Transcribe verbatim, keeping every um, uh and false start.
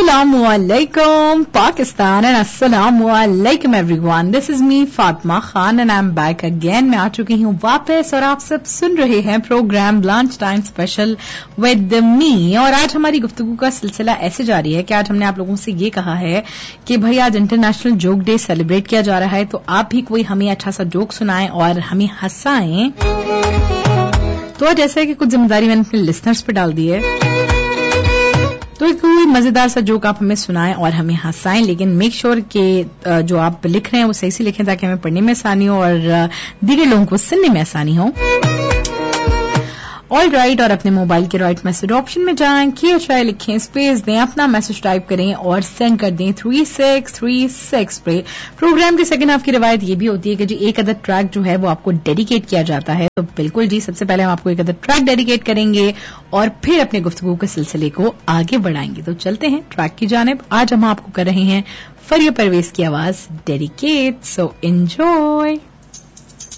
Assalamualaikum Pakistan and Assalamualaikum everyone. This is me Fatma Khan and I'm back again. मैं आ चुकी हूँ वापस और आप सब सुन रहे हैं programme lunch time special with me. और आज हमारी गुफ्तगू का सिलसिला ऐसे जारी है कि आज हमने आप लोगों से ये कहा है कि भाई आज इंटरनेशनल जोक डे सेलिब्रेट किया जा रहा है, तो आप भी कोई हमें अच्छा सा जोक सुनाएं और हमें हंसाएं. तो आज ऐसा है कि कुछ जिम्मेदारी मैंने अपने लिसनर्स पे डाल दी है, तो एक कोई मजेदार सा जोक आप हमें सुनाएं और हमें हंसाएं, लेकिन मेक श्योर कि जो आप लिख रहे हैं वो सही से लिखें ताकि हमें पढ़ने में आसानी हो और दीगर लोगों को सुनने में आसानी हो. ऑल राइट, और अपने मोबाइल के राइट मैसेज ऑप्शन में जाएं, की एच आई लिखें, स्पेस दें, अपना मैसेज टाइप करें और सेंड कर दें थ्री सिक्स थ्री सिक्स पे. प्रोग्राम के सेकंड हाफ की रिवायत ये भी होती है कि जी एक अदर ट्रैक जो है वो आपको डेडिकेट किया जाता है. तो बिल्कुल जी, सबसे पहले हम आपको एक अदर ट्रैक डेडिकेट करेंगे और फिर अपने गुफ्तगू के सिलसिले को आगे बढ़ाएंगे. तो चलते हैं ट्रैक की जानिब. आज हम आपको कर रहे हैं फरिया परवेज की आवाज डेडिकेट, सो एंजॉय.